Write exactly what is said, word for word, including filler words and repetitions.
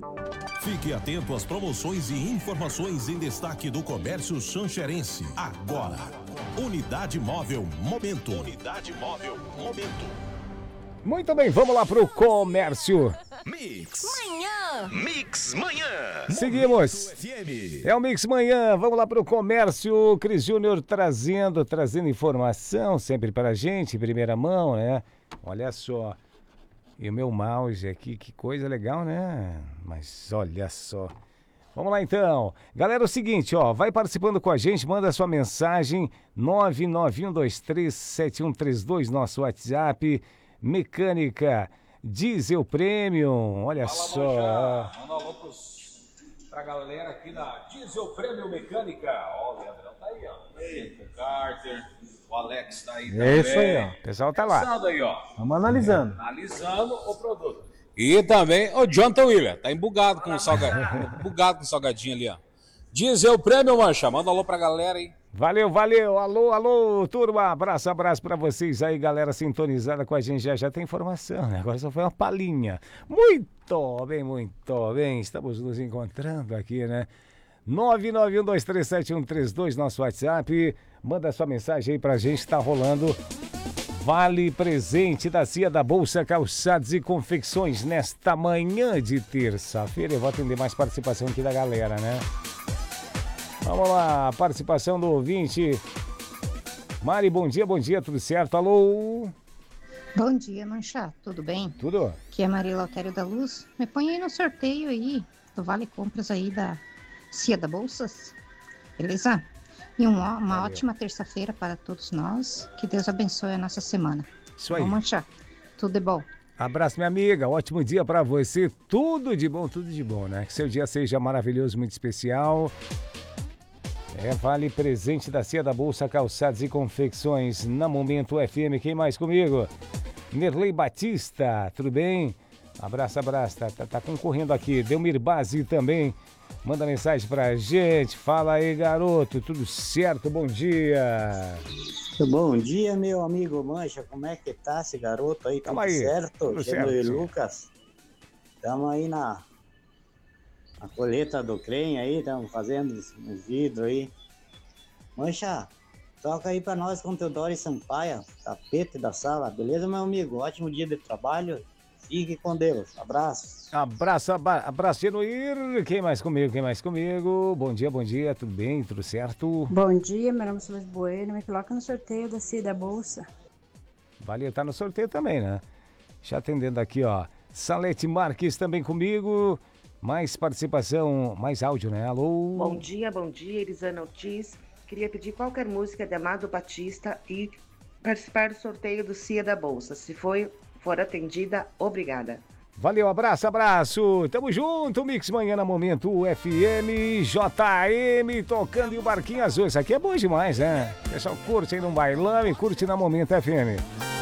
Fique atento às promoções e informações em destaque do comércio xanxerense. Agora, Unidade Móvel Momento. Unidade Móvel Momento. Muito bem, vamos lá pro comércio. Mix. Manhã. Mix Manhã. Seguimos. É o Mix Manhã, vamos lá pro comércio. Cris Júnior trazendo, trazendo informação sempre pra gente, em primeira mão, né? Olha só. E o meu mouse aqui, que coisa legal, né? Mas olha só. Vamos lá então. Galera, é o seguinte, ó, vai participando com a gente, manda sua mensagem nove nove um dois três sete um três dois, nosso WhatsApp. Mecânica Diesel Premium, olha Fala, só. Mancha. Manda alô pros, pra galera aqui da Diesel Premium Mecânica. Ó, o Leandrão tá aí, ó. O Carter, o Alex tá aí também. É isso aí, ó. O pessoal tá lá. Pensando aí, ó. Vamos analisando. Analisando o produto. E também o Jonathan Willer, tá embugado com o salgadinho. Bugado com o salgadinho ali, ó. Diesel Premium, Mancha. Manda alô pra galera aí. Valeu, valeu. Alô, alô, turma. Abraço, abraço pra vocês aí, galera sintonizada com a gente. Já já tem informação, né? Agora só foi uma palhinha. Muito bem, muito bem. Estamos nos encontrando aqui, né? nove nove um dois três sete um três dois, nosso WhatsApp. Manda sua mensagem aí pra gente. Tá rolando Vale Presente da Cia da Bolsa Calçados e Confecções nesta manhã de terça-feira. Eu vou atender mais participação aqui da galera, né? Vamos lá, participação do ouvinte. Mari, bom dia, bom dia, tudo certo? Alô? Bom dia, Mancha, tudo bem? Tudo? Aqui é Maria Lautério da Luz. Me põe aí no sorteio aí, do Vale Compras aí da Cia da Bolsas, beleza? E um, uma Valeu. ótima terça-feira para todos nós. Que Deus abençoe a nossa semana. Isso aí. Vamos, Mancha, tudo de bom. Abraço, minha amiga, ótimo dia pra você. Tudo de bom, tudo de bom, né? Que seu dia seja maravilhoso, muito especial. É, Vale Presente da Cia da Bolsa Calçados e Confecções na Momento F M. Quem mais comigo? Nerley Batista, tudo bem? Abraço, abraço, tá, tá, tá concorrendo aqui. Delmir Base também, manda mensagem pra gente. Fala aí, garoto, tudo certo? Bom dia. Bom dia, meu amigo Mancha, como é que tá esse garoto aí? Tamo Tudo aí, certo? tudo Geno certo. e Lucas, estamos aí na, na colheita do creme aí, estamos fazendo os vidros aí. Mancha, toca aí pra nós com Teodoro e Sampaio, tapete da sala, beleza, meu amigo? Ótimo dia de trabalho, fique com Deus, abraço. Abraço, aba- abraço, Genuir. Quem mais comigo? Quem mais comigo? Bom dia, bom dia, tudo bem? Tudo certo? Bom dia, meu nome é Solange Bueno, me coloca no sorteio da Cia da Bolsa. Valeu, tá no sorteio também, né? Já atendendo aqui, ó. Salete Marques também comigo. Mais participação, mais áudio, né? Alô? Bom dia, bom dia, Elisana Ortiz. Queria pedir qualquer música de Amado Batista e participar do sorteio do Cia da Bolsa. Se foi, for atendida, obrigada. Valeu, abraço, abraço. Tamo junto, Mix Manhã na Momento F M, J M, tocando e o Barquinho Azul. Isso aqui é bom demais, né? O pessoal curte aí no bailão e curte na Momento F M.